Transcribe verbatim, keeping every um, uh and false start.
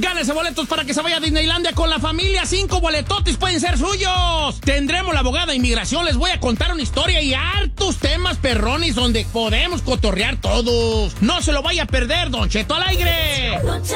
Gánese boletos para que se vaya a Disneylandia con la familia. Cinco boletotes pueden ser suyos. Tendremos la abogada de inmigración. Les voy a contar una historia y hartos temas perrones donde podemos cotorrear todos. No se lo vaya a perder, Don Cheto al aire.